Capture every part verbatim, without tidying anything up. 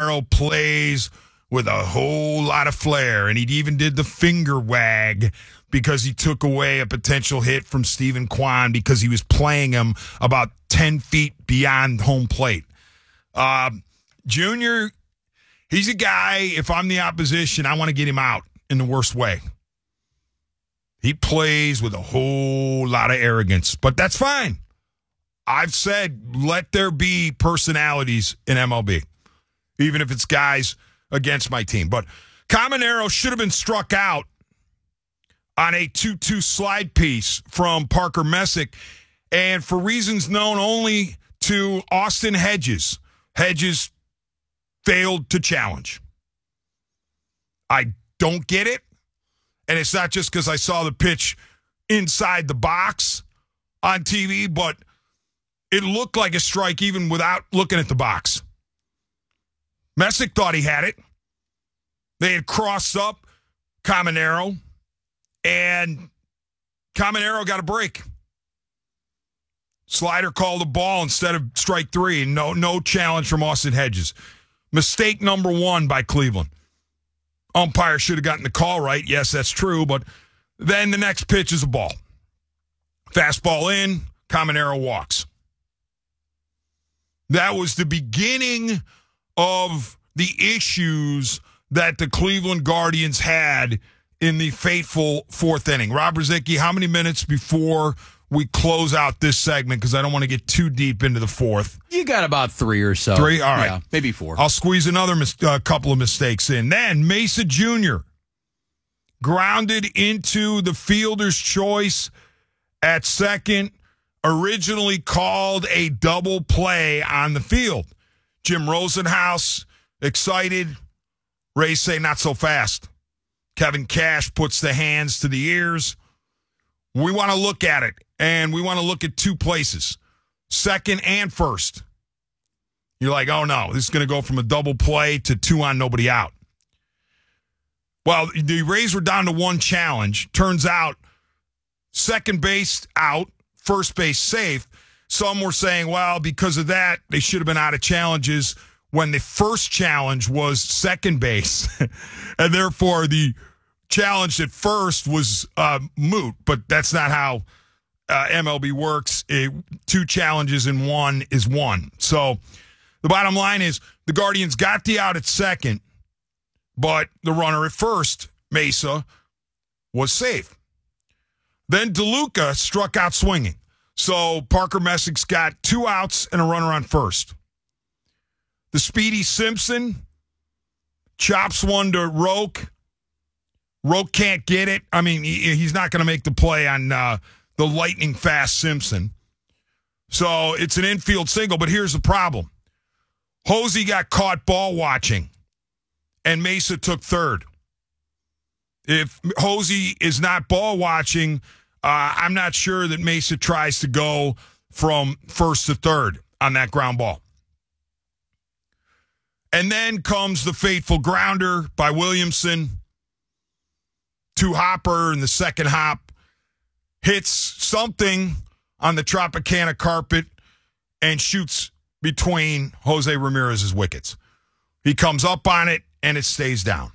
Caminero plays with a whole lot of flair, and he even did the finger wag because he took away a potential hit from Stephen Kwan because he was playing him about ten feet beyond home plate. Uh, Junior, he's a guy, if I'm the opposition, I want to get him out in the worst way. He plays with a whole lot of arrogance, but that's fine. I've said let there be personalities in M L B, even if it's guys against my team. But Caminero should have been struck out on a two two slide piece from Parker Messick, and for reasons known only to Austin Hedges. Hedges failed to challenge. I don't get it, and it's not just because I saw the pitch inside the box on T V, but it looked like a strike even without looking at the box. Messick thought he had it. They had crossed up Caminero, and Caminero got a break. Slider called a ball instead of strike three, and no, no challenge from Austin Hedges. Mistake number one by Cleveland. Umpire should have gotten the call right. Yes, that's true, but then the next pitch is a ball. Fastball in, Caminero walks. That was the beginning of the issues that the Cleveland Guardians had in the fateful fourth inning. Rob Ruzicki, how many minutes before we close out this segment? Because I don't want to get too deep into the fourth. You got about three or so. Three? All right. Yeah, maybe four. I'll squeeze another mis- uh, couple of mistakes in. Then Mesa Junior grounded into the fielder's choice at second, originally called a double play on the field. Jim Rosenhaus, excited. Ray say, not so fast. Kevin Cash puts the hands to the ears. We want to look at it, and we want to look at two places, second and first. You're like, oh, no, this is going to go from a double play to two on, nobody out. Well, the Rays were down to one challenge. Turns out, second base out, first base safe. Some were saying, well, because of that, they should have been out of challenges when the first challenge was second base. And therefore, the challenge at first was uh, moot. But that's not how uh, M L B works. It, two challenges in one is one. So the bottom line is the Guardians got the out at second, but the runner at first, Mesa, was safe. Then DeLuca struck out swinging. So Parker Messick's got two outs and a runner on first. The Speedy Simpson chops one to Roque. Roque can't get it. I mean, he, he's not going to make the play on uh, the lightning fast Simpson. So it's an infield single, but here's the problem. Hosey got caught ball watching, and Mesa took third. If Hosey is not ball watching, uh, I'm not sure that Mesa tries to go from first to third on that ground ball. And then comes the fateful grounder by Williamson to Hopper, and the second hop hits something on the Tropicana carpet and shoots between Jose Ramirez's wickets. He comes up on it, and it stays down.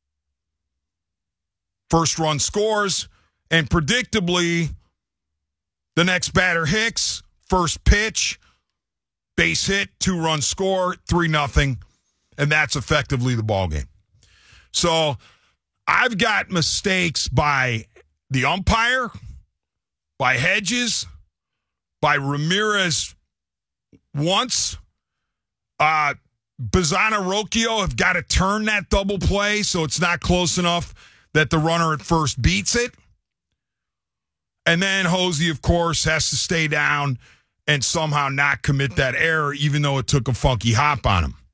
First run scores, and predictably, the next batter, Hicks, first pitch, base hit, two-run score, three nothing. And that's effectively the ballgame. So I've got mistakes by the umpire, by Hedges, by Ramirez once. Uh, Bazana Rocchio have got to turn that double play so it's not close enough that the runner at first beats it. And then Hosey, of course, has to stay down and somehow not commit that error, even though it took a funky hop on him.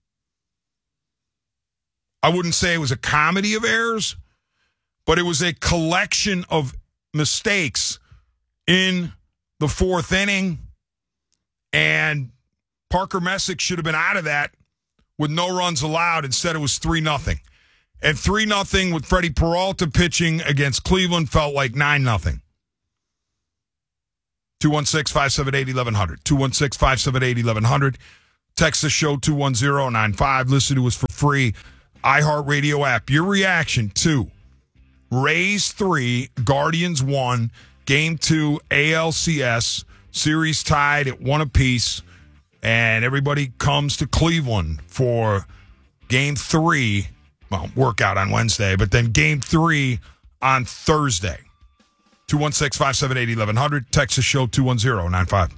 I wouldn't say it was a comedy of errors, but it was a collection of mistakes in the fourth inning, and Parker Messick should have been out of that with no runs allowed. Instead, it was three nothing. And three nothing with Freddie Peralta pitching against Cleveland felt like nine nothing. two one six, five seven eight, eleven hundred. two one six, five seven eight, eleven hundred. Text the show two one zero nine five. Listen to us for free. iHeartRadio app. Your reaction to Rays three, Guardians one, Game two, A L C S, series tied at one apiece, and everybody comes to Cleveland for Game three. Well, workout on Wednesday, but then Game three on Thursday. two one six, five seven eight, eleven hundred. Text the show two one zero nine five.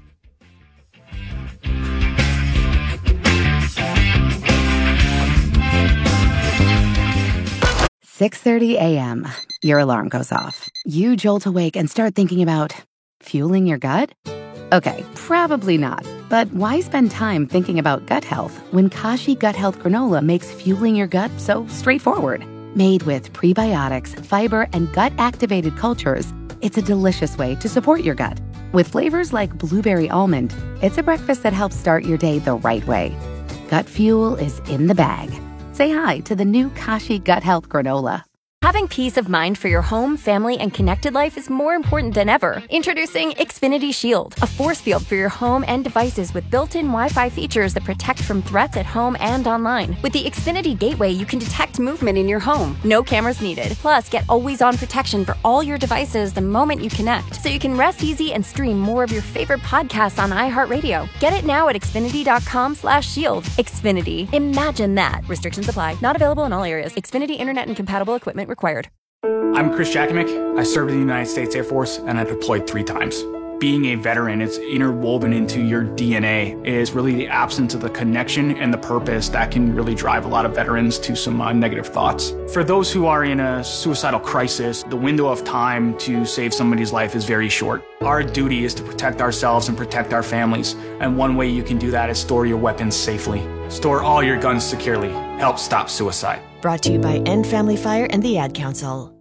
six thirty a.m. Your alarm goes off. You jolt awake and start thinking about fueling your gut? Okay, probably not. But why spend time thinking about gut health when Kashi Gut Health Granola makes fueling your gut so straightforward? Made with prebiotics, fiber, and gut-activated cultures, it's a delicious way to support your gut. With flavors like blueberry almond, it's a breakfast that helps start your day the right way. Gut fuel is in the bag. Say hi to the new Kashi Gut Health Granola. Having peace of mind for your home, family, and connected life is more important than ever. Introducing Xfinity Shield, a force field for your home and devices with built-in Wi-Fi features that protect from threats at home and online. With the Xfinity Gateway, you can detect movement in your home. No cameras needed. Plus, get always-on protection for all your devices the moment you connect, so you can rest easy and stream more of your favorite podcasts on iHeartRadio. Get it now at Xfinity.com slash shield. Xfinity. Imagine that. Restrictions apply. Not available in all areas. Xfinity Internet and compatible equipment required. I'm Chris Jakimick. I served in the United States Air Force and I deployed three times. Being a veteran, it's interwoven into your D N A. It is really the absence of the connection and the purpose that can really drive a lot of veterans to some uh, negative thoughts. For those who are in a suicidal crisis, the window of time to save somebody's life is very short. Our duty is to protect ourselves and protect our families. And one way you can do that is store your weapons safely. Store all your guns securely. Help stop suicide. Brought to you by End Family Fire and the Ad Council.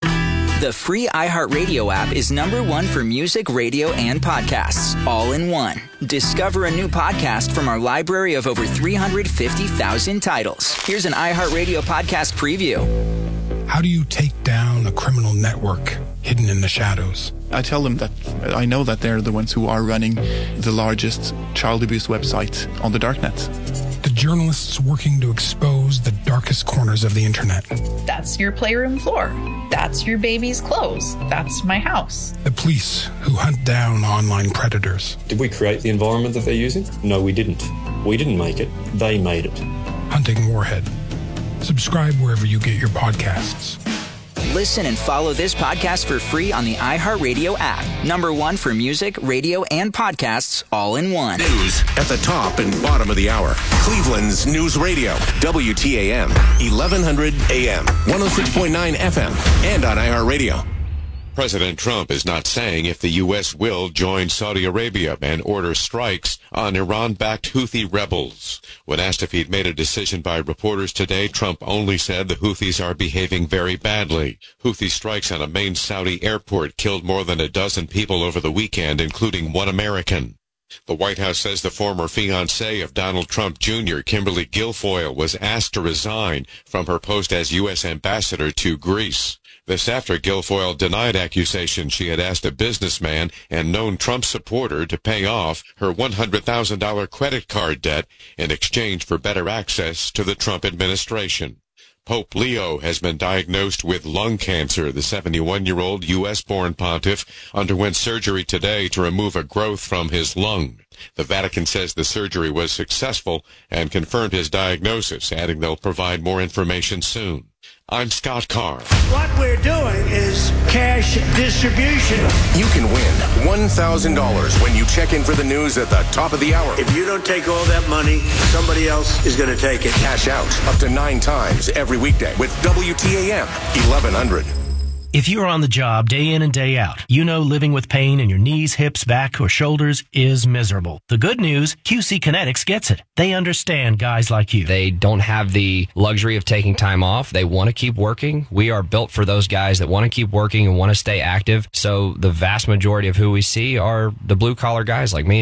The free iHeartRadio app is number one for music, radio, and podcasts, all in one. Discover a new podcast from our library of over three hundred fifty thousand titles. Here's an iHeartRadio podcast preview. How do you take down a criminal network hidden in the shadows? I tell them that I know that they're the ones who are running the largest child abuse website on the darknet. The journalists working to expose the darkest corners of the internet. That's your playroom floor. That's your baby's clothes. That's my house. The police who hunt down online predators. Did we create the environment that they're using? No, we didn't. We didn't make it. They made it. Hunting Warhead. Subscribe wherever you get your podcasts. Listen and follow this podcast for free on the iHeartRadio app. Number one for music, radio, and podcasts, all in one. News at the top and bottom of the hour. Cleveland's News Radio, W T A M, eleven hundred A M, one oh six point nine F M, and on iHeartRadio. President Trump is not saying if the U S will join Saudi Arabia and order strikes on Iran-backed Houthi rebels. When asked if he'd made a decision by reporters today, Trump only said the Houthis are behaving very badly. Houthi strikes on a main Saudi airport killed more than a dozen people over the weekend, including one American. The White House says the former fiancée of Donald Trump Junior, Kimberly Guilfoyle, was asked to resign from her post as U S ambassador to Greece. This after Guilfoyle denied accusations she had asked a businessman and known Trump supporter to pay off her one hundred thousand dollars credit card debt in exchange for better access to the Trump administration. Pope Leo has been diagnosed with lung cancer. The seventy-one-year-old U S-born pontiff underwent surgery today to remove a growth from his lung. The Vatican says the surgery was successful and confirmed his diagnosis, adding they'll provide more information soon. I'm Scott Carr. What we're doing is cash distribution. You can win one thousand dollars when you check in for the news at the top of the hour. If you don't take all that money, somebody else is going to take it. Cash out up to nine times every weekday with W T A M eleven hundred. If you're on the job day in and day out, you know living with pain in your knees, hips, back, or shoulders is miserable. The good news, Q C Kinetics gets it. They understand guys like you. They don't have the luxury of taking time off. They want to keep working. We are built for those guys that want to keep working and want to stay active. So the vast majority of who we see are the blue-collar guys like me and you.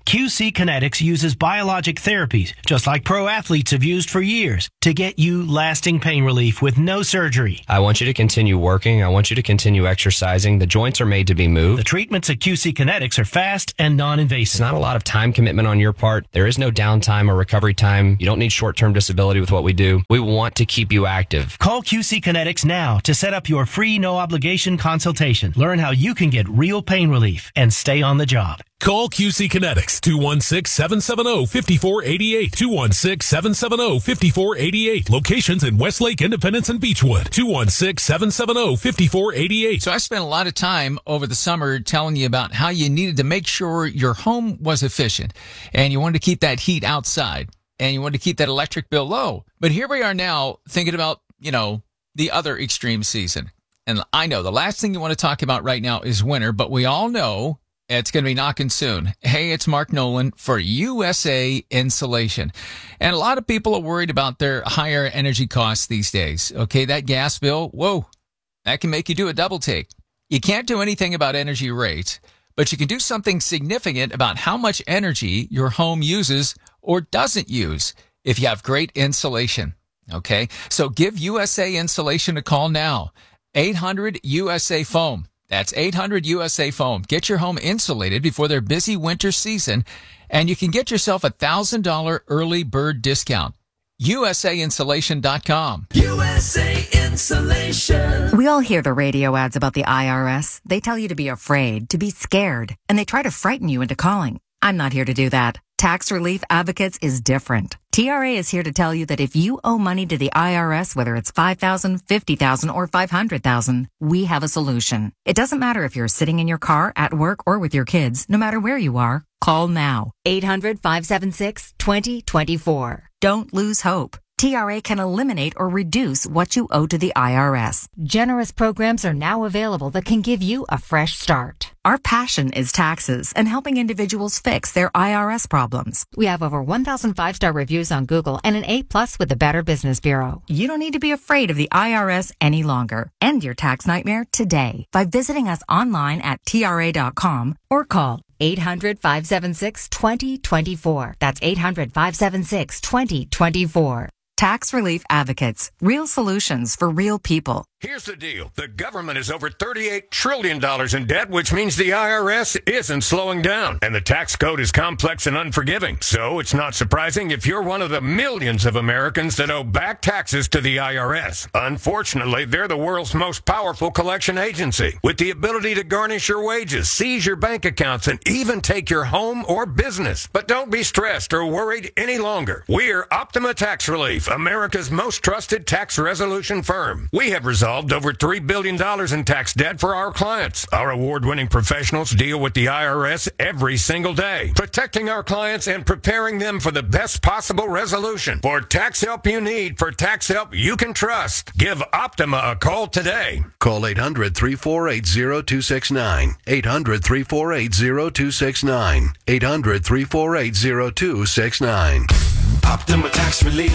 Q C Kinetics uses biologic therapies, just like pro athletes have used for years, to get you lasting pain relief with no surgery. I want you to continue working. I want you to continue exercising. The joints are made to be moved. The treatments at Q C Kinetics are fast and non-invasive. It's not a lot of time commitment on your part. There is no downtime or recovery time. You don't need short-term disability with what we do. We want to keep you active. Call Q C Kinetics now to set up your free no-obligation consultation. Learn how you can get real pain relief and stay on the job. Call Q C Kinetics, two one six, seven seven zero, five four eight eight, two one six, seven seven zero, five four eight eight. Locations in Westlake, Independence, and Beechwood, two one six, seven seven zero, five four eight eight. So I spent a lot of time over the summer telling you about how you needed to make sure your home was efficient, and you wanted to keep that heat outside, and you wanted to keep that electric bill low. But here we are now thinking about, you know, the other extreme season. And I know the last thing you want to talk about right now is winter, but we all know it's going to be knocking soon. Hey, it's Mark Nolan for U S A Insulation. And a lot of people are worried about their higher energy costs these days. Okay, that gas bill, whoa, that can make you do a double take. You can't do anything about energy rates, but you can do something significant about how much energy your home uses or doesn't use if you have great insulation. Okay, so give U S A Insulation a call now. eight hundred U S A Foam. That's eight hundred U S A Foam. Get your home insulated before their busy winter season, and you can get yourself a one thousand dollars early bird discount. U S A insulation dot com. U S A Insulation. We all hear the radio ads about the I R S. They tell you to be afraid, to be scared, and they try to frighten you into calling. I'm not here to do that. Tax Relief Advocates is different. T R A is here to tell you that if you owe money to the I R S, whether it's five thousand dollars, fifty thousand dollars, or five hundred thousand dollars, we have a solution. It doesn't matter if you're sitting in your car, at work, or with your kids. No matter where you are, call now. eight hundred, five seven six, two zero two four. Don't lose hope. T R A can eliminate or reduce what you owe to the I R S. Generous programs are now available that can give you a fresh start. Our passion is taxes and helping individuals fix their I R S problems. We have over one thousand five-star reviews on Google and an A plus with the Better Business Bureau. You don't need to be afraid of the I R S any longer. End your tax nightmare today by visiting us online at T R A dot com or call eight hundred, five seven six, two zero two four. That's eight hundred, five seven six, two zero two four. Tax Relief Advocates. Real solutions for real people. Here's the deal. The government is over thirty-eight trillion dollars in debt, which means the I R S isn't slowing down. And the tax code is complex and unforgiving. So it's not surprising if you're one of the millions of Americans that owe back taxes to the I R S. Unfortunately, they're the world's most powerful collection agency, with the ability to garnish your wages, seize your bank accounts, and even take your home or business. But don't be stressed or worried any longer. We're Optima Tax Relief, America's most trusted tax resolution firm. We have resolved over three billion dollars in tax debt for our clients. Our award-winning professionals deal with the I R S every single day, protecting our clients and preparing them for the best possible resolution. For tax help you need, for tax help you can trust, give Optima a call today. Call eight hundred, three four eight, zero two six nine. eight hundred, three four eight, zero two six nine. eight hundred, three four eight, zero two six nine. Optima Tax Relief.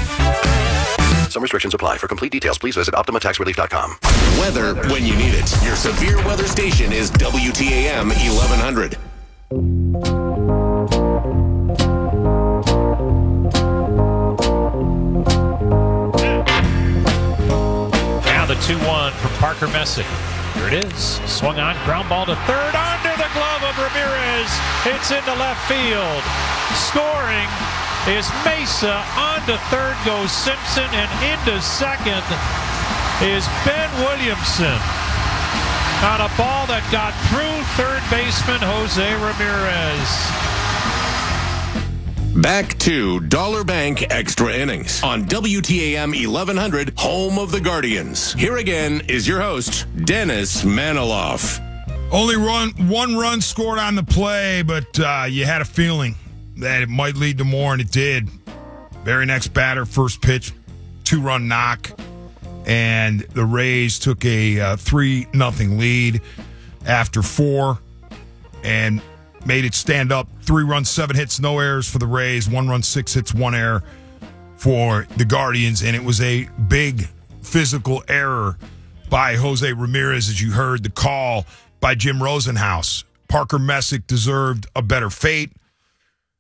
Some restrictions apply. For complete details, please visit Optima Tax Relief dot com. Weather when you need it. Your severe weather station is W T A M eleven hundred. Now the two one from Parker Messick. Here it is. Swung on, ground ball to third, under the glove of Ramirez. It's into left field. Scoring is Mesa. On to third goes Simpson, and into second is Ben Williamson on a ball that got through third baseman Jose Ramirez. Back to Dollar Bank Extra Innings on W T A M eleven hundred, home of the Guardians. Here again is your host, Dennis Maniloff. Only run one run scored on the play, but uh, you had a feeling that it might lead to more, and it did. Very next batter, first pitch, two-run knock, and the Rays took a uh, three nothing lead after four and made it stand up. Three runs, seven hits, no errors for the Rays. One run, six hits, one error for the Guardians, and it was a big physical error by Jose Ramirez, as you heard the call by Jim Rosenhaus. Parker Messick deserved a better fate.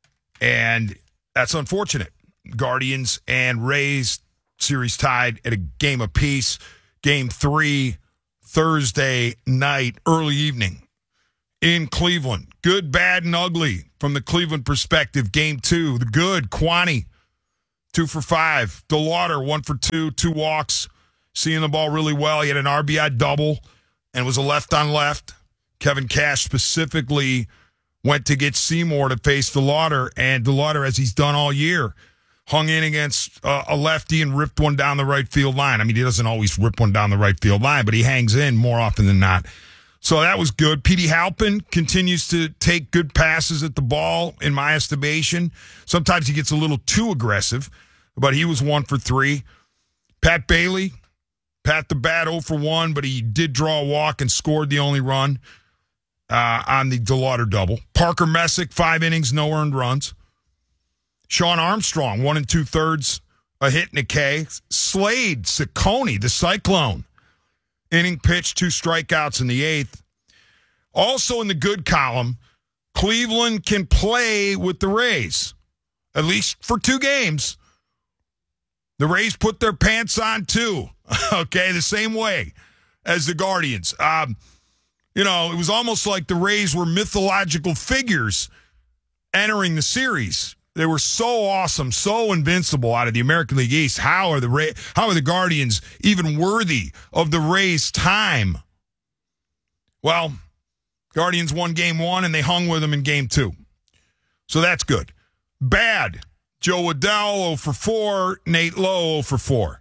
And that's unfortunate. Guardians and Rays series tied at a game apiece. Game three, Thursday night, early evening in Cleveland. Good, bad, and ugly from the Cleveland perspective. Game two, the good, Kwani, two for five. DeLauder, one for two, two walks, seeing the ball really well. He had an R B I double and was a left on left. Kevin Cash specifically went to get Seymour to face DeLauder, and DeLauder, as he's done all year, hung in against uh, a lefty and ripped one down the right field line. I mean, he doesn't always rip one down the right field line, but he hangs in more often than not. So that was good. Petey Halpin continues to take good passes at the ball, in my estimation. Sometimes he gets a little too aggressive, but he was one for three. Pat Bailey, Pat the Bat, oh for one, but he did draw a walk and scored the only run uh, on the DeLauder double. Parker Messick, five innings, no earned runs. Sean Armstrong, one and two-thirds, a hit and a K. Slade Ciccone, the Cyclone, inning pitch, two strikeouts in the eighth. Also in the good column, Cleveland can play with the Rays, at least for two games. The Rays put their pants on too, okay, the same way as the Guardians. Um, you know, it was almost like the Rays were mythological figures entering the series. They were so awesome, so invincible out of the American League East. How are the Ray, how are the Guardians even worthy of the Rays' time? Well, Guardians won game one, and they hung with them in game two. So that's good. Bad. Joe Waddell, oh for four. Nate Lowe, oh for four.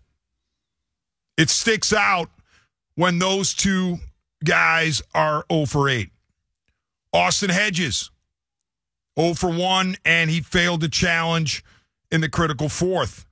It sticks out when those two guys are oh for eight. Austin Hedges, oh for one, and he failed to challenge in the critical fourth.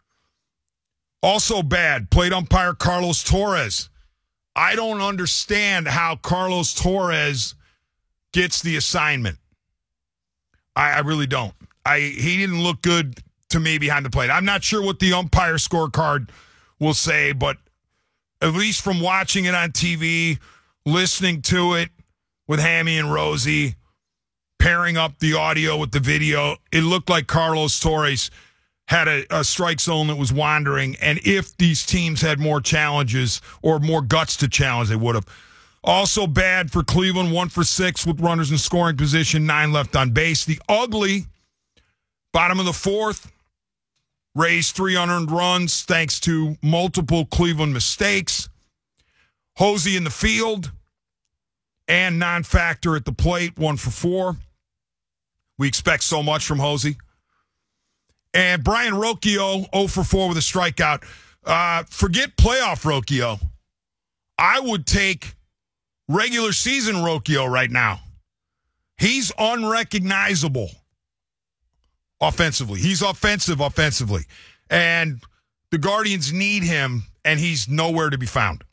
Also bad, plate umpire Carlos Torres. I don't understand how Carlos Torres gets the assignment. I, I really don't. I he didn't look good to me behind the plate. I'm not sure what the umpire scorecard will say, but at least from watching it on T V, listening to it with Hammy and Rosie, pairing up the audio with the video, it looked like Carlos Torres had a, a strike zone that was wandering, and if these teams had more challenges or more guts to challenge, they would have. Also bad for Cleveland, one for six with runners in scoring position, nine left on base. The ugly, bottom of the fourth, Rays three unearned runs thanks to multiple Cleveland mistakes. Hosey in the field and non-factor at the plate, one for four. We expect so much from Hosey. And Brian Rocchio, oh for four with a strikeout. Uh, forget playoff Rocchio. I would take regular season Rocchio right now. He's unrecognizable offensively. He's offensive offensively. And the Guardians need him, and he's nowhere to be found.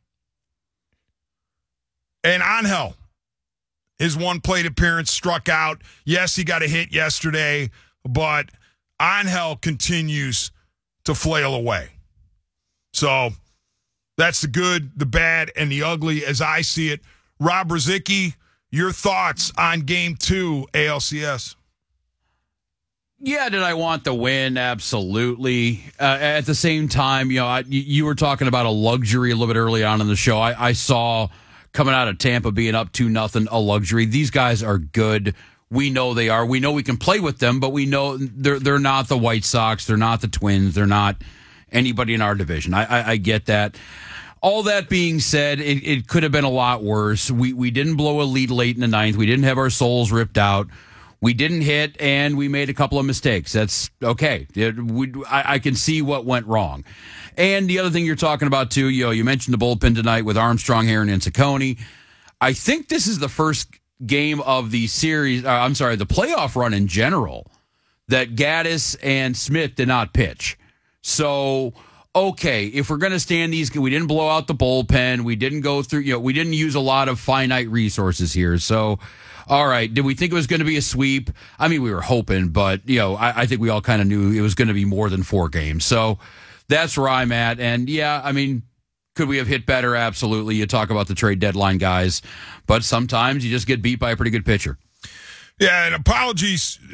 And Angel, his one plate appearance, struck out. Yes, he got a hit yesterday, but Angel continues to flail away. So that's the good, the bad, and the ugly as I see it. Rob Ruzicki, your thoughts on game two, A L C S? Yeah, did I want the win? Absolutely. Uh, at the same time, you know, I, you were talking about a luxury a little bit early on in the show. I, I saw coming out of Tampa being up two nothing, a luxury. These guys are good. We know they are. We know we can play with them, but we know they're they're not the White Sox. They're not the Twins. They're not anybody in our division. I, I, I get that. All that being said, it, it could have been a lot worse. We we didn't blow a lead late in the ninth. We didn't have our souls ripped out. We didn't hit, and we made a couple of mistakes. That's okay. It, we, I, I can see what went wrong. And the other thing you're talking about, too, you know, you mentioned the bullpen tonight with Armstrong, Heron, and Ciccone. I think this is the first game of the series, uh, I'm sorry, the playoff run in general, that Gaddis and Smith did not pitch. So, okay, if we're going to stand these, we didn't blow out the bullpen. We didn't go through, you know, we didn't use a lot of finite resources here. So, all right, did we think it was going to be a sweep? I mean, we were hoping, but, you know, I, I think we all kind of knew it was going to be more than four games. So that's where I'm at. And, yeah, I mean, could we have hit better? Absolutely. You talk about the trade deadline guys, but sometimes you just get beat by a pretty good pitcher. Yeah, and apologies uh,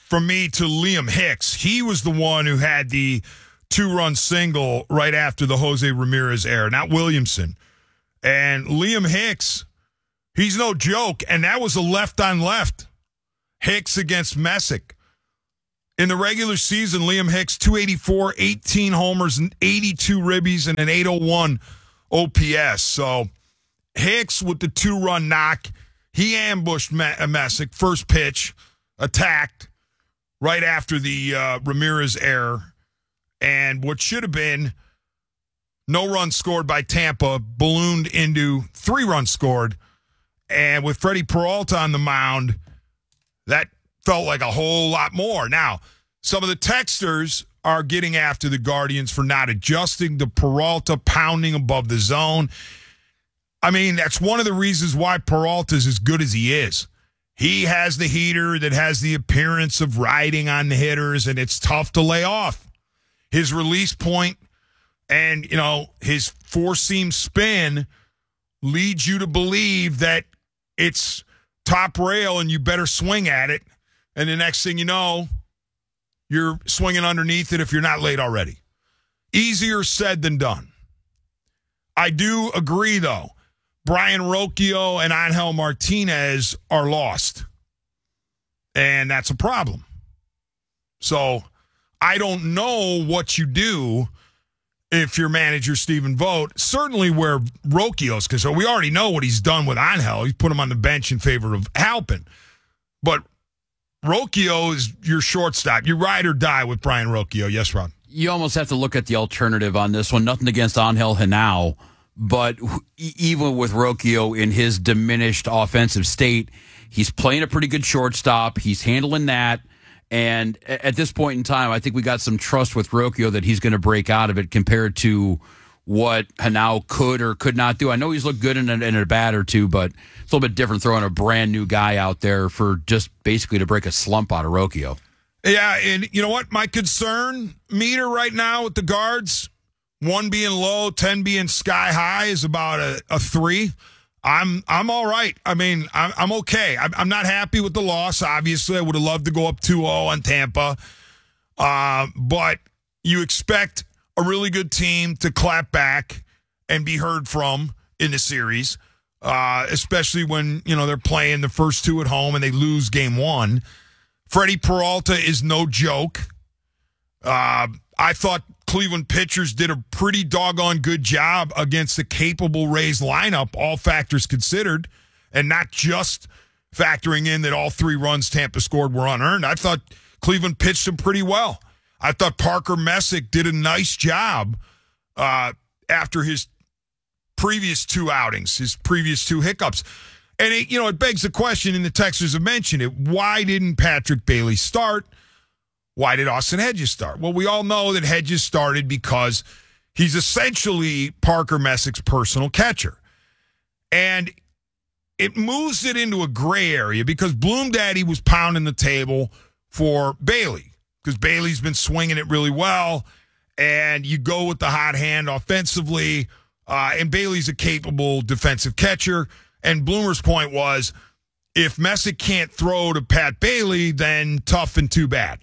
from me to Liam Hicks. He was the one who had the two-run single right after the Jose Ramirez error, not Williamson. And Liam Hicks, he's no joke, and that was a left-on-left. Hicks against Messick. In the regular season, Liam Hicks, two eighty-four, eighteen homers, and eighty-two ribbies, and an eight oh one O P S. So Hicks with the two-run knock. He ambushed Messick, first pitch, attacked right after the uh, Ramirez error. And what should have been no runs scored by Tampa ballooned into three runs scored. And with Freddie Peralta on the mound, that felt like a whole lot more. Now, some of the texters are getting after the Guardians for not adjusting the Peralta pounding above the zone. I mean, that's one of the reasons why Peralta's as good as he is. He has the heater that has the appearance of riding on the hitters, and it's tough to lay off. His release point and, you know, his four-seam spin leads you to believe that it's top rail and you better swing at it. And the next thing you know, you're swinging underneath it if you're not late already. Easier said than done. I do agree, though. Brian Rocchio and Angel Martinez are lost. And that's a problem. So I don't know what you do if your manager, Stephen Vogt. Certainly where Rocchio's concerned. We already know what he's done with Angel. He's put him on the bench in favor of Halpin. But Rocchio is your shortstop. You ride or die with Brian Rocchio. Yes, Ron? You almost have to look at the alternative on this one. Nothing against Angel Henao, but even with Rocchio in his diminished offensive state, he's playing a pretty good shortstop. He's handling that. And at this point in time, I think we got some trust with Rocchio that he's going to break out of it compared to what Henao could or could not do. I know he's looked good in a, in a bat or two, but it's a little bit different throwing a brand new guy out there for just basically to break a slump out of Rocchio. Yeah, and you know what? My concern meter right now with the guards, one being low, ten being sky high, is about a, a three. I'm I'm all right. I mean, I'm, I'm okay. I'm, I'm not happy with the loss. Obviously, I would have loved to go up two oh on Tampa. Uh, but you expect a really good team to clap back and be heard from in the series, uh, especially when, you know, they're playing the first two at home and they lose game one. Freddie Peralta is no joke. Uh, I thought Cleveland pitchers did a pretty doggone good job against the capable Rays lineup, all factors considered, and not just factoring in that all three runs Tampa scored were unearned. I thought Cleveland pitched them pretty well. I thought Parker Messick did a nice job uh, after his previous two outings, his previous two hiccups. And, it, you know, it begs the question, and the texters have mentioned it, why didn't Patrick Bailey start? Why did Austin Hedges start? Well, we all know that Hedges started because he's essentially Parker Messick's personal catcher. And it moves it into a gray area because Bloom Daddy was pounding the table for Bailey because Bailey's been swinging it really well, and you go with the hot hand offensively, uh, and Bailey's a capable defensive catcher. And Bloomer's point was, if Messick can't throw to Pat Bailey, then tough and too bad.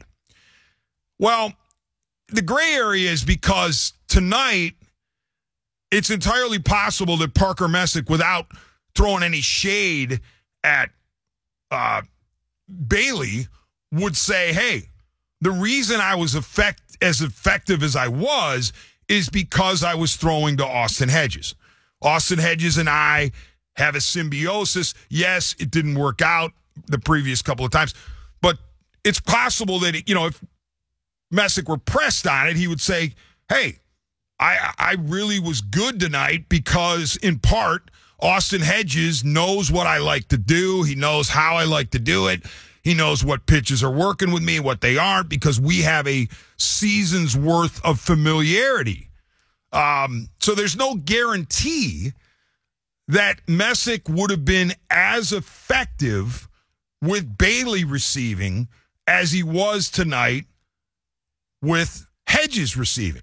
Well, the gray area is because tonight it's entirely possible that Parker Messick, without throwing any shade at uh, Bailey, would say, hey, the reason I was effect- as effective as I was is because I was throwing to Austin Hedges. Austin Hedges and I have a symbiosis. Yes, it didn't work out the previous couple of times, but it's possible that, it, you know, if Messick were pressed on it, he would say, hey, I I really was good tonight because, in part, Austin Hedges knows what I like to do. He knows how I like to do it. He knows what pitches are working with me, what they aren't, because we have a season's worth of familiarity. Um, so there's no guarantee that Messick would have been as effective with Bailey receiving as he was tonight with Hedges receiving.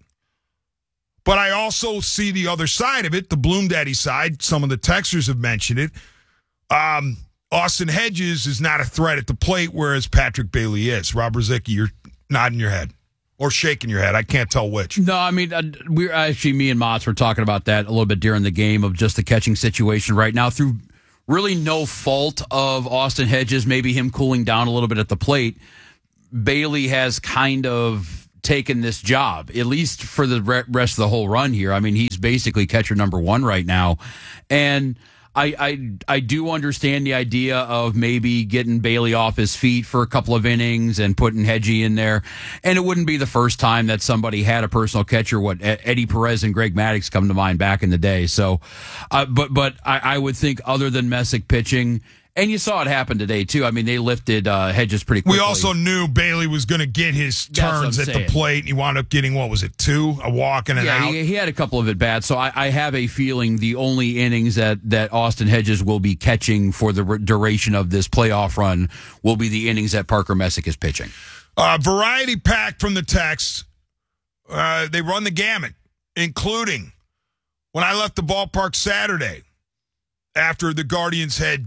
But I also see the other side of it, the Bloom Daddy side. Some of the texters have mentioned it. Um, Austin Hedges is not a threat at the plate, whereas Patrick Bailey is. Rob Ruzicki, you're nodding your head or shaking your head. I can't tell which. No, I mean, uh, we're actually, me and Mott's were talking about that a little bit during the game of just the catching situation right now through really no fault of Austin Hedges, maybe him cooling down a little bit at the plate. Bailey has kind of taken this job, at least for the rest of the whole run here. I mean, he's basically catcher number one right now. And I, I I do understand the idea of maybe getting Bailey off his feet for a couple of innings and putting Hedgie in there. And it wouldn't be the first time that somebody had a personal catcher. What Eddie Perez and Greg Maddux come to mind back in the day. So, uh, but but I, I would think other than Messick pitching. And you saw it happen today, too. I mean, they lifted uh, Hedges pretty quickly. We also knew Bailey was going to get his turns at the plate. He wound up getting, what was it, two? A walk and an yeah, out? He, he had a couple of at-bats. So I, I have a feeling the only innings that, that Austin Hedges will be catching for the duration of this playoff run will be the innings that Parker Messick is pitching. Uh, variety pack from the text. Uh, they run the gamut, including when I left the ballpark Saturday after the Guardians had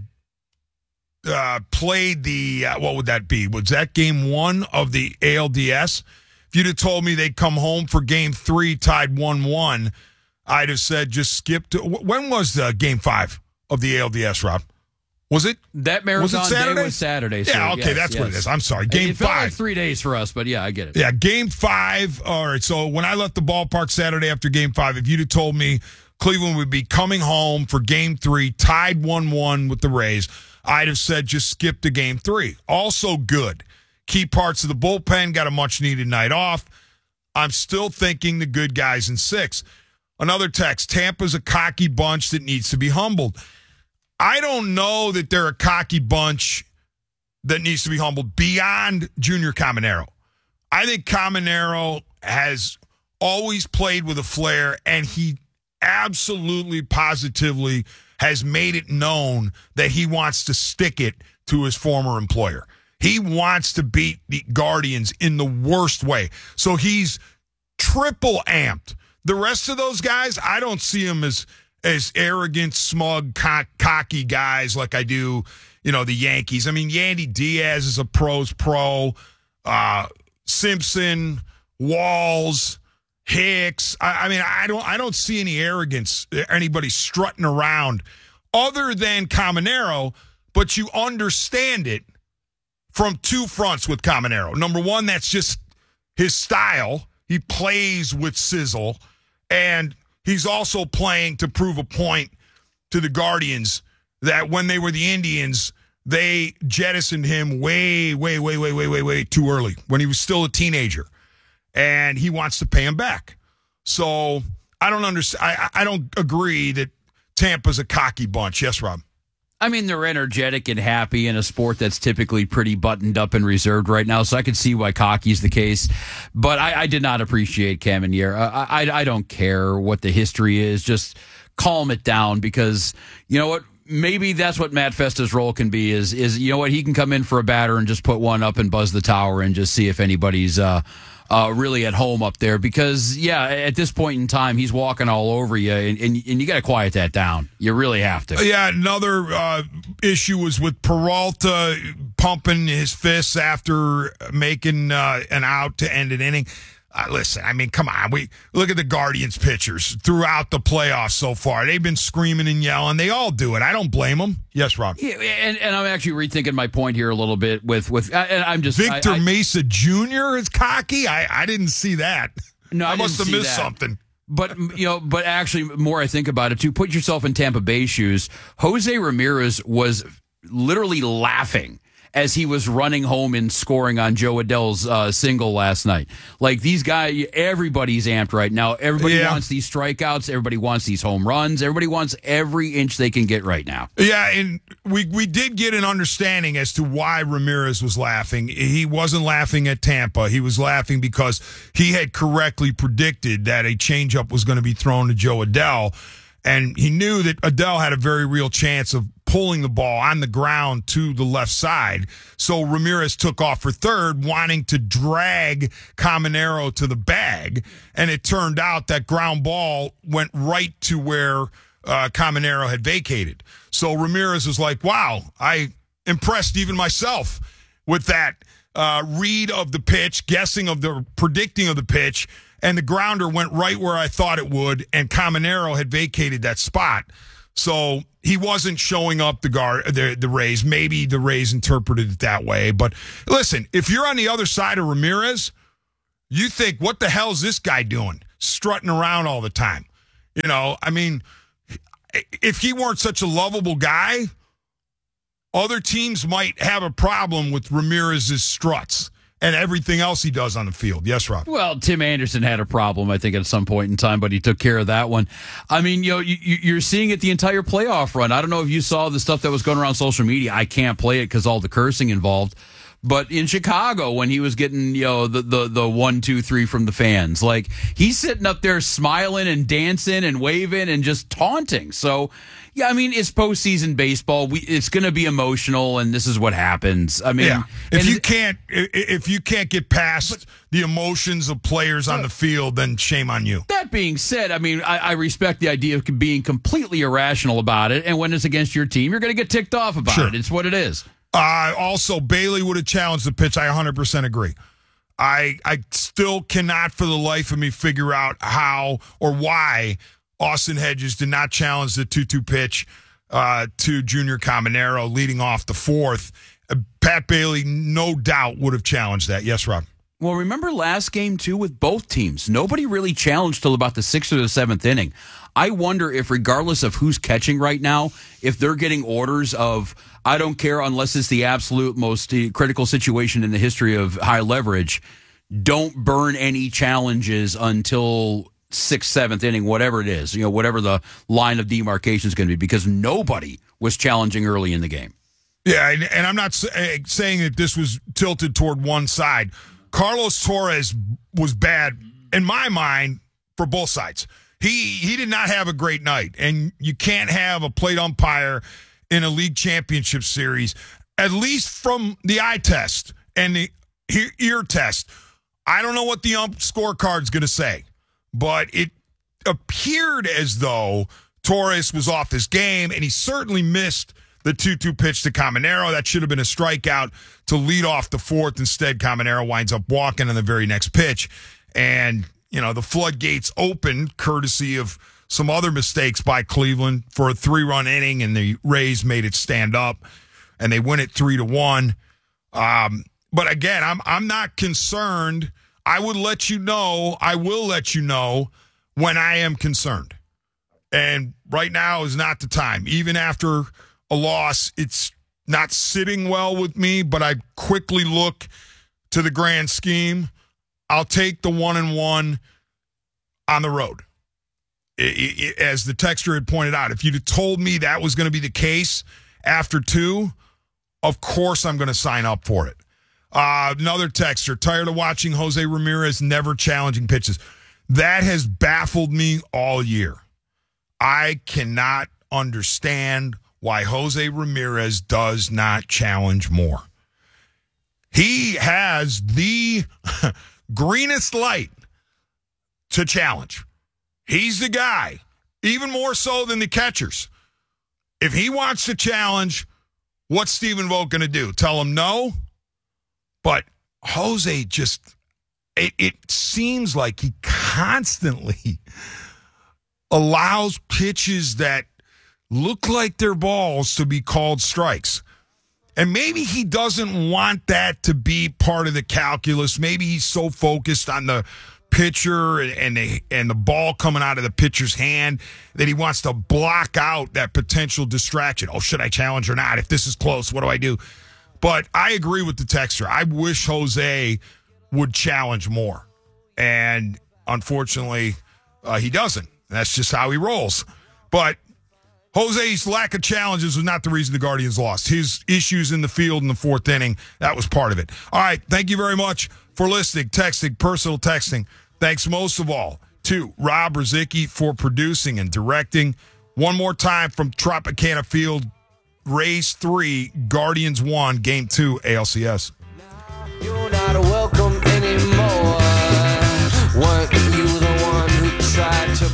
Uh, played the, uh, what would that be? Was that game one of the A L D S? If you'd have told me they'd come home for game three, tied one one, I'd have said just skip to, when was the game five of the A L D S, Rob? Was it? That marathon was it Saturday? day was Saturday. Yeah, so okay, yes, that's yes. what it is. I'm sorry. Game it felt five. like three days for us, but yeah, I get it. Yeah, game five. All right, so when I left the ballpark Saturday after game five, if you'd have told me Cleveland would be coming home for game three, tied one one with the Rays, I'd have said just skip to game three. Also good. Key parts of the bullpen got a much-needed night off. I'm still thinking the good guys in six. Another text, Tampa's a cocky bunch that needs to be humbled. I don't know that they're a cocky bunch that needs to be humbled beyond Junior Caminero. I think Caminero has always played with a flair, and he absolutely, positively has made it known that he wants to stick it to his former employer. He wants to beat the Guardians in the worst way. So he's triple amped. The rest of those guys, I don't see them as as arrogant, smug, cock, cocky guys like I do, you know, the Yankees. I mean, Yandy Diaz is a pro's pro. Uh, Simpson, Walls, Hicks. I, I mean, I don't I don't see any arrogance, anybody strutting around other than Caminero, but you understand it from two fronts with Caminero. Number one, that's just his style. He plays with sizzle, and he's also playing to prove a point to the Guardians that when they were the Indians, they jettisoned him way, way, way, way, way, way, way too early when he was still a teenager. And he wants to pay him back. So I don't understand. I, I don't agree that Tampa's a cocky bunch. Yes, Rob? I mean, they're energetic and happy in a sport that's typically pretty buttoned up and reserved right now, so I could see why cocky's the case. But I, I did not appreciate Caminero. I, I, I don't care what the history is. Just calm it down because, you know what? Maybe that's what Matt Festa's role can be is, is you know what? He can come in for a batter and just put one up and buzz the tower and just see if anybody's uh, uh, really at home up there. Because, yeah, at this point in time, he's walking all over you, and, and, and you got to quiet that down. You really have to. Yeah, another uh, issue was with Peralta pumping his fists after making uh, an out to end an inning. Uh, listen, I mean, come on. We look at the Guardians pitchers throughout the playoffs so far. They've been screaming and yelling. They all do it. I don't blame them. Yes, Rob. Yeah, and, and I'm actually rethinking my point here a little bit with with. And I'm just Victor I, I, Mesa Junior is cocky. I, I didn't see that. No, I, I must have see missed that. something. But you know, but actually, more I think about it too. Put yourself in Tampa Bay shoes. Jose Ramirez was literally laughing as he was running home and scoring on Joe Adell's uh, single last night. Like, these guys, everybody's amped right now. Everybody Yeah. wants these strikeouts. Everybody wants these home runs. Everybody wants every inch they can get right now. Yeah, and we, we did get an understanding as to why Ramirez was laughing. He wasn't laughing at Tampa. He was laughing because he had correctly predicted that a changeup was going to be thrown to Joe Adell, and he knew that Adell had a very real chance of pulling the ball on the ground to the left side. So Ramirez took off for third, wanting to drag Caminero to the bag. And it turned out that ground ball went right to where uh, Caminero had vacated. So Ramirez was like, wow, I impressed even myself with that uh, read of the pitch, guessing of the predicting of the pitch, and the grounder went right where I thought it would, and Caminero had vacated that spot. So he wasn't showing up the guard, the, the Rays. Maybe the Rays interpreted it that way. But listen, if you're on the other side of Ramirez, you think, what the hell is this guy doing? Strutting around all the time. You know, I mean, if he weren't such a lovable guy, other teams might have a problem with Ramirez's struts and everything else he does on the field. Yes, Rob? Well, Tim Anderson had a problem, I think, at some point in time, but he took care of that one. I mean, you know, you, you're seeing it the entire playoff run. I don't know if you saw the stuff that was going around social media. I can't play it because all the cursing involved. But in Chicago, when he was getting, you know, the, the, the one, two, three from the fans, like, he's sitting up there smiling and dancing and waving and just taunting. So, yeah, I mean, it's postseason baseball. We, it's going to be emotional, and this is what happens. I mean, yeah. if you can't, if you can't get past but, the emotions of players on the field, then shame on you. That being said, I mean, I, I respect the idea of being completely irrational about it, and when it's against your team, you're going to get ticked off about sure. it. It's what it is. Uh, also, Bailey would have challenged the pitch. I one hundred percent agree. I I still cannot for the life of me figure out how or why Austin Hedges did not challenge the two two pitch uh, to Junior Caminero leading off the fourth. Uh, Pat Bailey, no doubt, would have challenged that. Yes, Rob? Well, remember last game, too, with both teams? Nobody really challenged till about the sixth or the seventh inning. I wonder if, regardless of who's catching right now, if they're getting orders of, I don't care unless it's the absolute most critical situation in the history of high leverage, don't burn any challenges until sixth, seventh inning, whatever it is, you know, whatever the line of demarcation is going to be, because nobody was challenging early in the game. Yeah, and, and I'm not say, saying that this was tilted toward one side. Carlos Torres was bad, in my mind, for both sides. He he did not have a great night, and you can't have a plate umpire in a league championship series, at least from the eye test and the ear test. I don't know what the ump scorecard's going to say, but it appeared as though Torres was off his game, and he certainly missed the two two pitch to Caminero. That should have been a strikeout to lead off the fourth. Instead, Caminero winds up walking on the very next pitch. And, you know, the floodgates opened courtesy of some other mistakes by Cleveland for a three-run inning, and the Rays made it stand up, and they win it three to one. Um, but again, I'm I'm not concerned. I would let you know, I will let you know when I am concerned. And right now is not the time. Even after a loss, it's not sitting well with me, but I quickly look to the grand scheme. I'll take the one and one on the road. It, it, as the texter had pointed out, if you'd have told me that was going to be the case after two, of course I'm going to sign up for it. Uh, another texter, tired of watching Jose Ramirez never challenging pitches. That has baffled me all year. I cannot understand why Jose Ramirez does not challenge more. He has the greenest light to challenge. He's the guy, even more so than the catchers. If he wants to challenge, what's Stephen Vogt going to do? Tell him no? But Jose just, it, it seems like he constantly allows pitches that look like they're balls to be called strikes. And maybe he doesn't want that to be part of the calculus. Maybe he's so focused on the pitcher and the, and the ball coming out of the pitcher's hand that he wants to block out that potential distraction. Oh, should I challenge or not? If this is close, what do I do? But I agree with the texter. I wish Jose would challenge more. And unfortunately, uh, he doesn't. That's just how he rolls. But Jose's lack of challenges was not the reason the Guardians lost. His issues in the field in the fourth inning, that was part of it. All right, thank you very much for listening, texting, personal texting. Thanks most of all to Rob Ruzicki for producing and directing. One more time from Tropicana Field, Rays three, Guardians one, Game two, A L C S. You're not welcome anymore. Weren't you the one who tried to break? This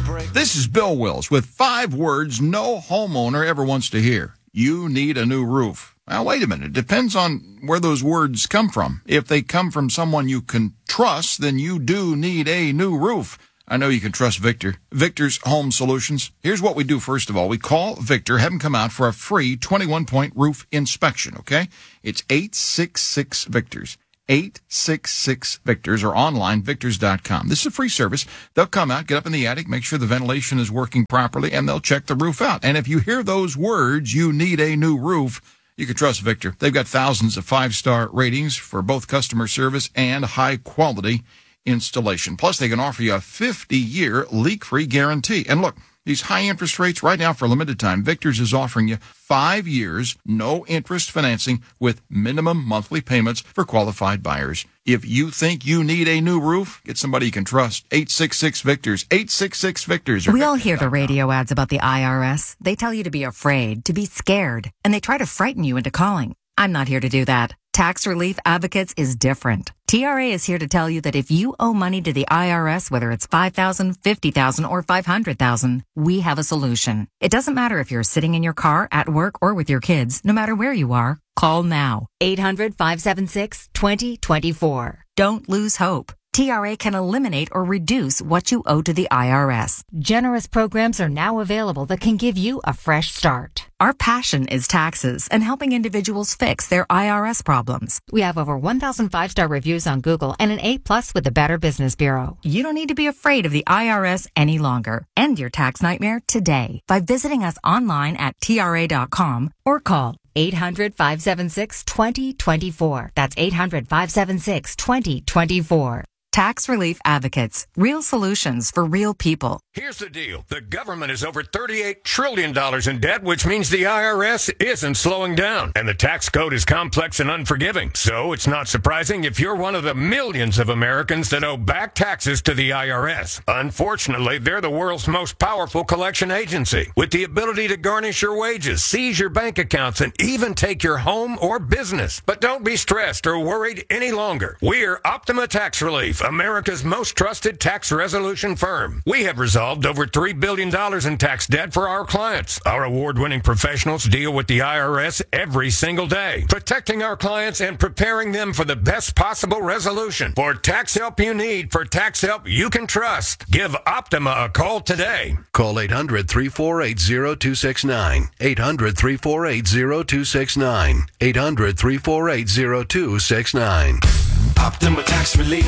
This is Bill Wills with five words no homeowner ever wants to hear. You need a new roof. Now, wait a minute. It depends on where those words come from. If they come from someone you can trust, then you do need a new roof. I know you can trust Victor. Victor's Home Solutions. Here's what we do first of all. We call Victor, have him come out for a free twenty-one point roof inspection, okay? It's eight six six Victors. eight six six Victors or online, victors dot com. This is a free service. They'll come out, get up in the attic, make sure the ventilation is working properly, and they'll check the roof out. And if you hear those words, you need a new roof, you can trust Victor. They've got thousands of five-star ratings for both customer service and high-quality installation. Plus, they can offer you a fifty-year leak-free guarantee. And look, these high interest rates right now for a limited time, Victor's is offering you five years, no interest financing with minimum monthly payments for qualified buyers. If you think you need a new roof, get somebody you can trust. eight six six Victors. eight six six Victors. We all hear the radio ads about the I R S. They tell you to be afraid, to be scared, and they try to frighten you into calling. I'm not here to do that. Tax Relief Advocates is different. T R A is here to tell you that if you owe money to the I R S, whether it's five thousand dollars, fifty thousand dollars, or five hundred thousand dollars, we have a solution. It doesn't matter if you're sitting in your car, at work, or with your kids. No matter where you are, call now. eight hundred, five seven six, two zero two four. Don't lose hope. T R A can eliminate or reduce what you owe to the I R S. Generous programs are now available that can give you a fresh start. Our passion is taxes and helping individuals fix their I R S problems. We have over one thousand five-star reviews on Google and an A plus with the Better Business Bureau. You don't need to be afraid of the I R S any longer. End your tax nightmare today by visiting us online at T R A dot com or call eight hundred, five seven six, two zero two four. That's eight hundred, five seven six, two zero two four. Tax Relief Advocates. Real solutions for real people. Here's the deal. The government is over thirty-eight trillion dollars in debt, which means the I R S isn't slowing down. And the tax code is complex and unforgiving. So it's not surprising if you're one of the millions of Americans that owe back taxes to the I R S. Unfortunately, they're the world's most powerful collection agency, with the ability to garnish your wages, seize your bank accounts, and even take your home or business. But don't be stressed or worried any longer. We're Optima Tax Relief, America's most trusted tax resolution firm. We have resolved over three billion dollars in tax debt for our clients. Our award-winning professionals deal with the I R S every single day, protecting our clients and preparing them for the best possible resolution. For tax help you need, for tax help you can trust, give Optima a call today. Call eight hundred, three four eight, zero two six nine. eight hundred, three four eight, zero two six nine. eight hundred, three four eight, zero two six nine. Optima Tax Relief.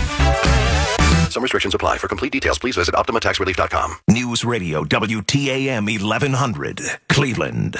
Some restrictions apply. For complete details, please visit optima tax relief dot com. News Radio W T A M eleven hundred, Cleveland.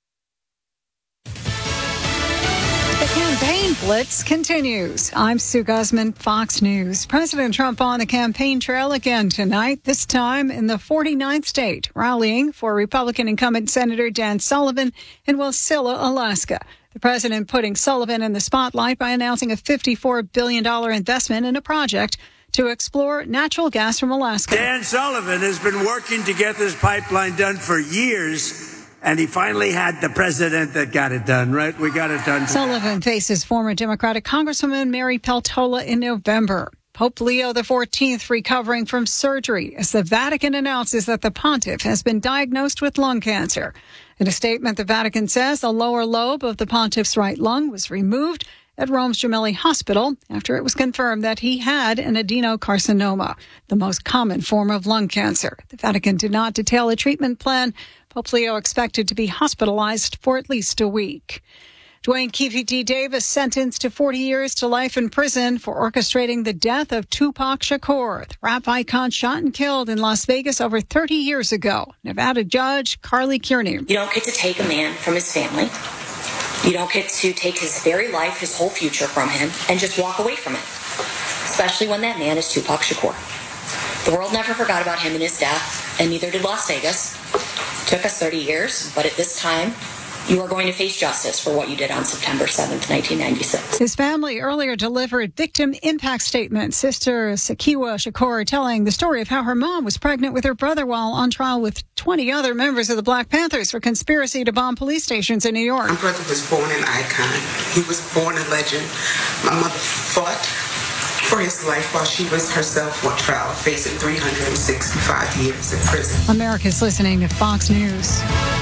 The campaign blitz continues. I'm Sue Guzman, Fox News. President Trump on the campaign trail again tonight, this time in the forty-ninth state, rallying for Republican incumbent Senator Dan Sullivan in Wasilla, Alaska. The president putting Sullivan in the spotlight by announcing a fifty-four billion dollars investment in a project to explore natural gas from Alaska. Dan Sullivan has been working to get this pipeline done for years, and he finally had the president that got it done, right? We got it done. Sullivan faces former Democratic Congresswoman Mary Peltola in November. Pope Leo the fourteenth recovering from surgery as the Vatican announces that the pontiff has been diagnosed with lung cancer. In a statement, the Vatican says the lower lobe of the pontiff's right lung was removed at Rome's Gemelli Hospital after it was confirmed that he had an adenocarcinoma, the most common form of lung cancer. The Vatican did not detail a treatment plan. Pope Leo expected to be hospitalized for at least a week. Dwayne Keefe D. Davis sentenced to forty years to life in prison for orchestrating the death of Tupac Shakur, the rap icon shot and killed in Las Vegas over thirty years ago. Nevada judge Carly Kearney. You don't get to take a man from his family. You don't get to take his very life, his whole future from him, and just walk away from it, especially when that man is Tupac Shakur. The world never forgot about him and his death, and neither did Las Vegas. It took us thirty years, but at this time, you are going to face justice for what you did on September seventh, nineteen ninety-six. His family earlier delivered victim impact statements. Sister Sakiwa Shakur telling the story of how her mom was pregnant with her brother while on trial with twenty other members of the Black Panthers for conspiracy to bomb police stations in New York. My brother was born an icon. He was born a legend. My mother fought for his life while she was herself on trial, facing three hundred sixty-five years in prison. America's listening to Fox News.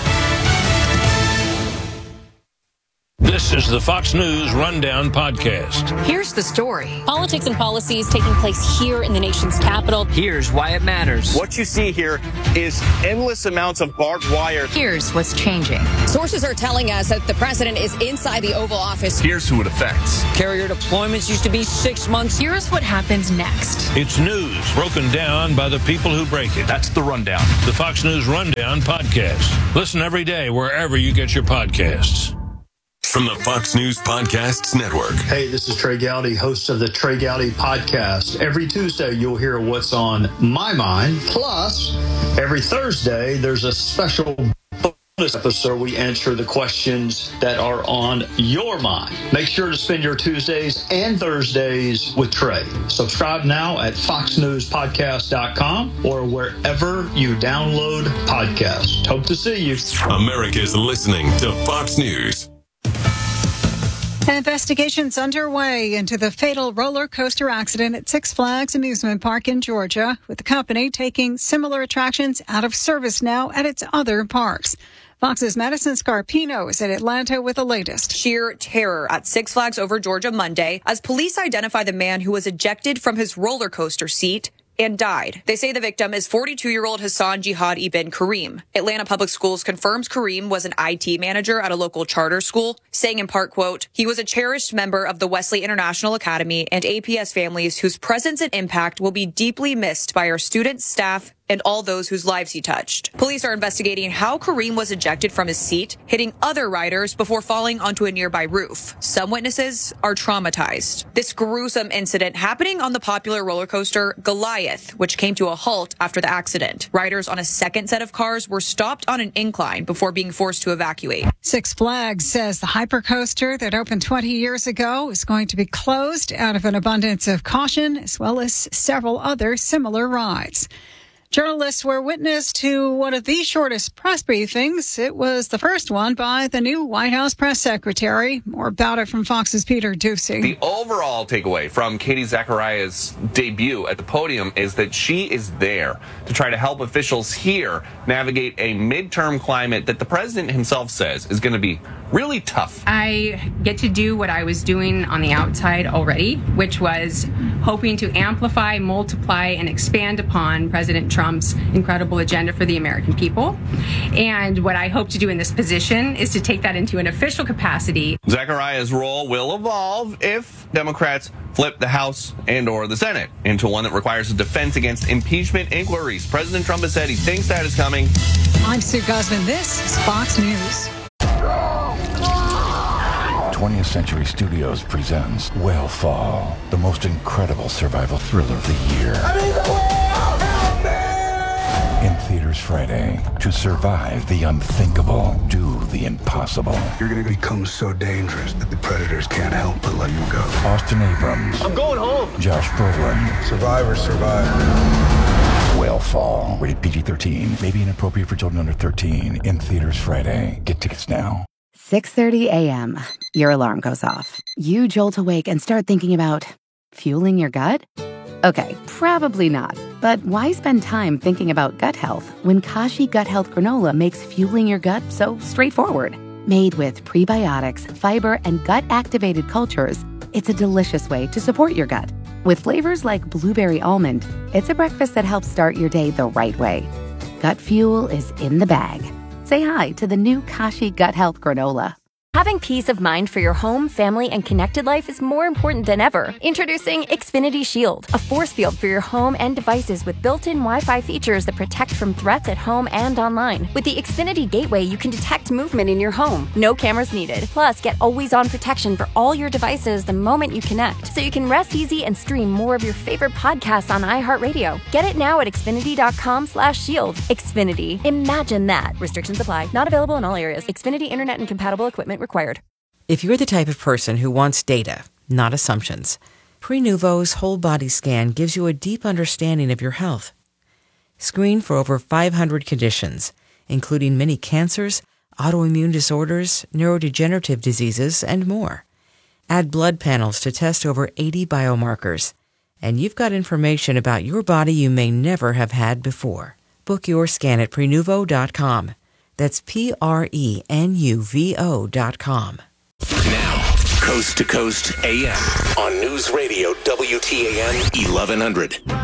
This is the Fox News Rundown Podcast. Here's the story. Politics and policies taking place here in the nation's capital. Here's why it matters. What you see here is endless amounts of barbed wire. Here's what's changing. Sources are telling us that the president is inside the Oval Office. Here's who it affects. Carrier deployments used to be six months. Here's what happens next. It's news broken down by the people who break it. That's the Rundown. The Fox News Rundown Podcast. Listen every day wherever you get your podcasts. From the Fox News Podcasts Network. Hey, this is Trey Gowdy, host of the Trey Gowdy Podcast. Every Tuesday, you'll hear what's on my mind. Plus, every Thursday, there's a special bonus episode. We answer the questions that are on your mind. Make sure to spend your Tuesdays and Thursdays with Trey. Subscribe now at fox news podcast dot com or wherever you download podcasts. Hope to see you. America's listening to Fox News. Investigations underway into the fatal roller coaster accident at Six Flags Amusement Park in Georgia, with the company taking similar attractions out of service now at its other parks. Fox's Madison Scarpino is in Atlanta with the latest. Sheer terror at Six Flags Over Georgia Monday as police identify the man who was ejected from his roller coaster seat and died. They say the victim is forty-two-year-old Hassan Jihad Ibn Kareem. Atlanta Public Schools confirms Kareem was an I T manager at a local charter school, saying in part, quote, he was a cherished member of the Wesley International Academy and A P S families whose presence and impact will be deeply missed by our students, staff, and all those whose lives he touched. Police are investigating how Kareem was ejected from his seat, hitting other riders before falling onto a nearby roof. Some witnesses are traumatized. This gruesome incident happening on the popular roller coaster Goliath, which came to a halt after the accident. Riders on a second set of cars were stopped on an incline before being forced to evacuate. Six Flags says the hypercoaster that opened twenty years ago is going to be closed out of an abundance of caution, as well as several other similar rides. Journalists were witness to one of the shortest press briefings. It was the first one by the new White House press secretary. More about it from Fox's Peter Ducey. The overall takeaway from Katie Zacharias' debut at the podium is that she is there to try to help officials here navigate a midterm climate that the president himself says is going to be really tough. I get to do what I was doing on the outside already, which was hoping to amplify, multiply, and expand upon President Trump's incredible agenda for the American people. And what I hope to do in this position is to take that into an official capacity. Zacharias' role will evolve if Democrats flip the House and or the Senate into one that requires a defense against impeachment inquiries. President Trump has said he thinks that is coming. I'm Sue Guzman. This is Fox News. twentieth Century Studios presents Whale Fall, the most incredible survival thriller of the year. In theaters Friday. To survive the unthinkable, do the impossible. You're going to become so dangerous that the predators can't help but let you go. Austin Abrams. I'm going home. Josh Brolin. Survivor, survivor. Whale Fall. Rated P G thirteen. May be inappropriate for children under thirteen. In theaters Friday. Get tickets now. six thirty a.m. Your alarm goes off. You jolt awake and start thinking about fueling your gut? Okay, probably not. But why spend time thinking about gut health when Kashi Gut Health Granola makes fueling your gut so straightforward? Made with prebiotics, fiber, and gut-activated cultures, it's a delicious way to support your gut. With flavors like blueberry almond, it's a breakfast that helps start your day the right way. Gut fuel is in the bag. Say hi to the new Kashi Gut Health Granola. Having peace of mind for your home, family, and connected life is more important than ever. Introducing Xfinity Shield, a force field for your home and devices with built-in Wi-Fi features that protect from threats at home and online. With the Xfinity Gateway, you can detect movement in your home. No cameras needed. Plus, get always-on protection for all your devices the moment you connect, so you can rest easy and stream more of your favorite podcasts on iHeartRadio. Get it now at Xfinity.com slash shield. Xfinity. Imagine that. Restrictions apply. Not available in all areas. Xfinity Internet and compatible equipment required. If you're the type of person who wants data, not assumptions, Prenuvo's whole body scan gives you a deep understanding of your health. Screen for over five hundred conditions, including many cancers, autoimmune disorders, neurodegenerative diseases, and more. Add blood panels to test over eighty biomarkers. and you've got information about your body you may never have had before. Book your scan at prenuvo dot com. That's P R E N U V O dot com. Now, Coast to Coast A M on News Radio W T A M eleven hundred.